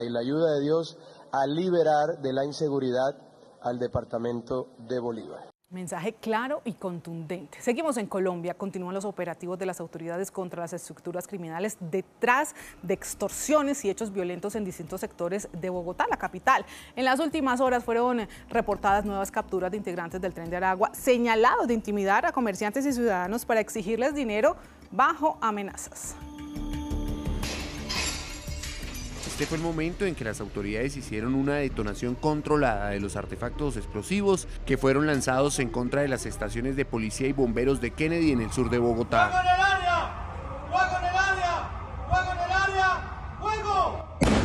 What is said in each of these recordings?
y la ayuda de Dios a liberar de la inseguridad al departamento de Bolívar. Mensaje claro y contundente. Seguimos en Colombia. Continúan los operativos de las autoridades contra las estructuras criminales detrás de extorsiones y hechos violentos en distintos sectores de Bogotá, la capital. En las últimas horas fueron reportadas nuevas capturas de integrantes del Tren de Aragua señalados de intimidar a comerciantes y ciudadanos para exigirles dinero bajo amenazas. Este fue el momento en que las autoridades hicieron una detonación controlada de los artefactos explosivos que fueron lanzados en contra de las estaciones de policía y bomberos de Kennedy en el sur de Bogotá. ¡Fuego en el área! ¡Fuego en el área! ¡Fuego en el área! ¡Fuego!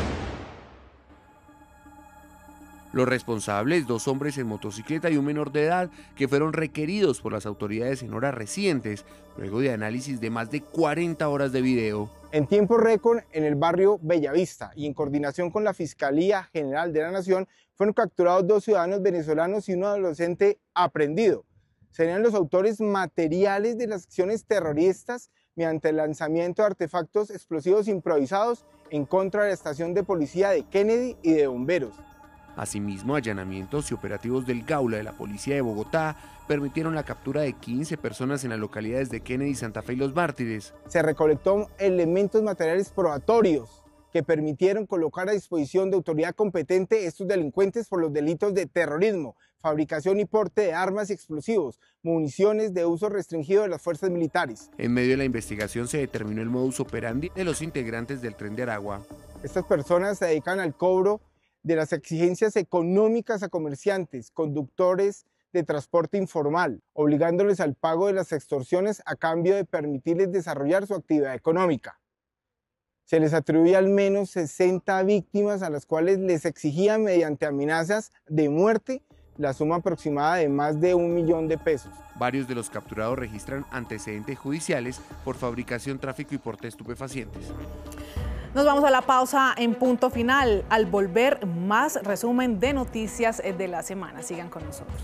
Los responsables, 2 hombres en motocicleta y un menor de edad, que fueron requeridos por las autoridades en horas recientes, luego de análisis de más de 40 horas de video. En tiempo récord, en el barrio Bellavista y en coordinación con la Fiscalía General de la Nación, fueron capturados 2 ciudadanos venezolanos y un adolescente aprehendido. Serían los autores materiales de las acciones terroristas mediante el lanzamiento de artefactos explosivos improvisados en contra de la estación de policía de Kennedy y de bomberos. Asimismo, allanamientos y operativos del Gaula de la Policía de Bogotá permitieron la captura de 15 personas en las localidades de Kennedy, Santa Fe y Los Mártires. Se recolectó elementos materiales probatorios que permitieron colocar a disposición de autoridad competente estos delincuentes por los delitos de terrorismo, fabricación y porte de armas y explosivos, municiones de uso restringido de las fuerzas militares. En medio de la investigación se determinó el modus operandi de los integrantes del Tren de Aragua. Estas personas se dedican al cobro de las exigencias económicas a comerciantes, conductores de transporte informal, obligándoles al pago de las extorsiones a cambio de permitirles desarrollar su actividad económica. Se les atribuye al menos 60 víctimas a las cuales les exigían mediante amenazas de muerte la suma aproximada de más de 1 millón de pesos. Varios de los capturados registran antecedentes judiciales por fabricación, tráfico y porte de estupefacientes. Nos vamos a la pausa en Punto Final. Al volver, más resumen de noticias de la semana. Sigan con nosotros.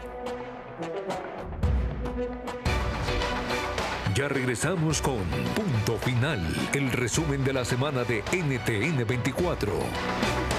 Ya regresamos con Punto Final, el resumen de la semana de NTN 24.